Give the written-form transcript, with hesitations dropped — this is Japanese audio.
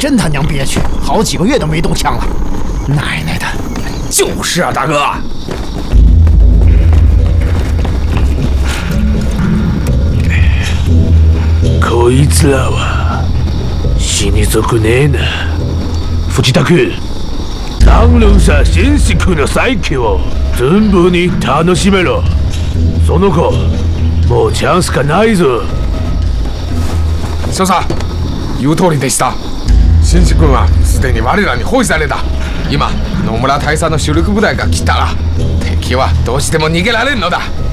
真他娘憋屈，好几个月都没动枪了。奶奶的！ 就是啊，大哥。 こいつらは死に損ねえな。藤田君、三輪車新宿の再起を存分に楽しめろ。その子、もうチャンスがないぞ。 少佐、言う通りでした。新志君はすでに我らに包囲された。今、野村大佐の主力部隊が来たら敵はどうしても逃げられんのだ。